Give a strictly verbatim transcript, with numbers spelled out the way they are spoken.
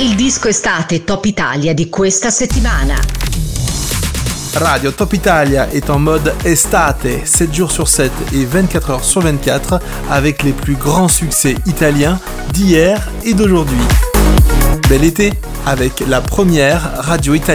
il disco estate Top Italia di questa settimana. Radio Top Italia est en mode estate, sept jours sur sept et vingt-quatre heures sur vingt-quatre, avec les plus grands succès italiens d'hier et d'aujourd'hui. Bel été avec la première radio italienne.